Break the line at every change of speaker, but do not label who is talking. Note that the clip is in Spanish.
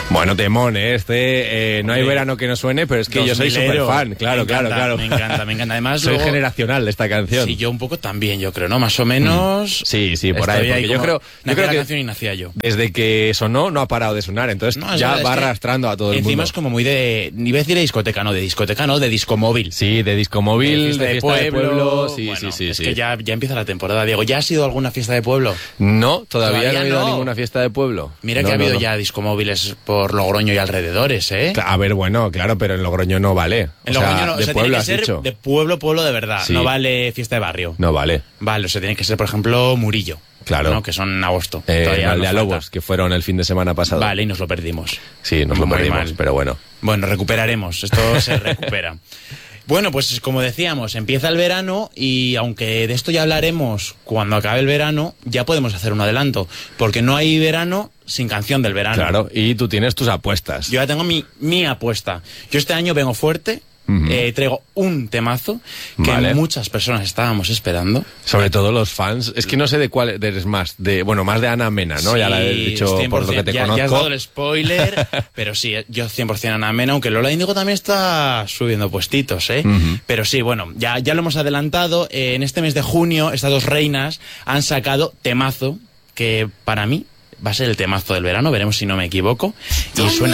Bueno, temón, no hay verano que no suene, pero es que yo soy súper fan, claro.
Me encanta. Además,
soy
luego,
generacional de esta canción.
Sí, yo un poco también, yo creo, ¿no? Más o menos.
Sí, por ahí. Porque yo creo
que
que
canción y nacía yo.
Desde que sonó no ha parado de sonar, entonces ya va arrastrando a todo el mundo.
Encima es como muy de, ni voy a decir de discoteca, no, de disco móvil.
Sí, de disco móvil, de fiesta de pueblo. Sí,
bueno,
sí.
Es que ya empieza la temporada, Diego. ¿Ya has ido a alguna fiesta de pueblo?
No, todavía no he ido a ninguna fiesta de pueblo.
Mira que ha habido ya disco móviles por Logroño y alrededores, ¿eh?
A ver, bueno, claro, pero en Logroño no vale.
En Logroño no,
de pueblo
tiene que
has
ser
dicho.
de pueblo de verdad.
Sí.
No vale fiesta de barrio.
No vale.
Vale, o sea, tiene que ser, por ejemplo, Murillo.
Claro.
¿no? Que son en agosto.
Valdealobos, que fueron el fin de semana pasado.
Vale, y nos lo perdimos.
Sí, nos lo perdimos, pero bueno.
Bueno, recuperaremos. Esto se recupera. Bueno, pues como decíamos, empieza el verano y aunque de esto ya hablaremos cuando acabe el verano, ya podemos hacer un adelanto, porque no hay verano sin canción del verano.
Claro, y tú tienes tus apuestas.
Yo ya tengo mi apuesta. Yo este año vengo fuerte. Traigo un temazo que muchas personas estábamos esperando.
Sobre todo los fans. Es que no sé de cuál eres más. Más de Ana Mena, ¿no?
Sí,
ya la he dicho por lo que te conozco.
Ya has dado el spoiler, pero sí, yo 100% Ana Mena, aunque Lola Índigo también está subiendo puestitos, ¿eh? Pero sí, bueno, ya lo hemos adelantado. En este mes de junio, estas dos reinas han sacado temazo, que para mí va a ser el temazo del verano, veremos si no me equivoco. Y suena